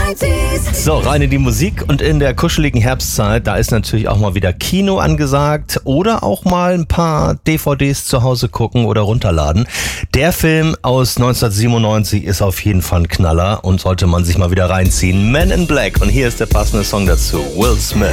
So, rein in die Musik und in der kuscheligen Herbstzeit, da ist natürlich auch mal wieder Kino angesagt oder auch mal ein paar DVDs zu Hause gucken oder runterladen. Der Film aus 1997 ist auf jeden Fall ein Knaller und sollte man sich mal wieder reinziehen. Men in Black, und hier ist der passende Song dazu, Will Smith.